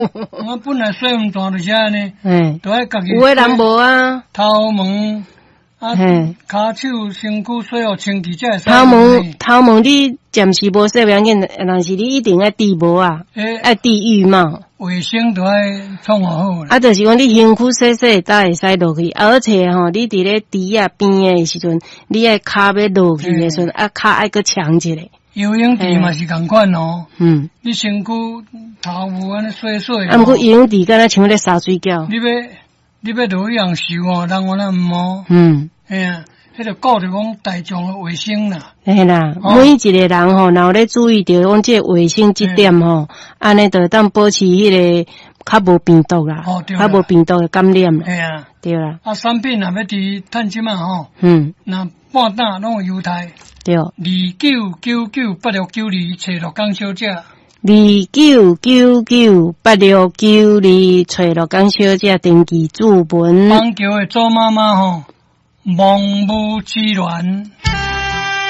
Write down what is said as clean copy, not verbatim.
我本来水唔大就是安尼，都爱家己。 有诶人无啊？ 头毛啊，骹手身躯水互清气才会使。 头毛你暂时无洗袂紧，但是你一定爱滴毛啊，爱滴浴帽。 卫生都爱创好。 啊，就是讲你身躯洗洗，才会使落去，而且吼，你伫咧池啊边诶时阵，你爱骹要落去诶时阵，骹爱搁强一下。 游泳池嘛是共款哦。你身躯头毛安尼洗洗。 啊，毋过游泳池敢若像咧洒水饺。 你要落去样受哦，人我咱毋好。哎呀，迄个顾着讲大众的卫生啦。 嘿啦，每一个人吼，然后咧注意着讲这卫生这点吼，安尼就当保持迄个较无病毒啦，较无病毒的感染啦。 嘿啊， 对啦。 啊，产品若要伫趁钱啊吼，那半打拢有优待。 对。 29998692找乐港小姐。 29998692找乐港小姐登记注文。 邦桥的周妈妈吼，望母之恋。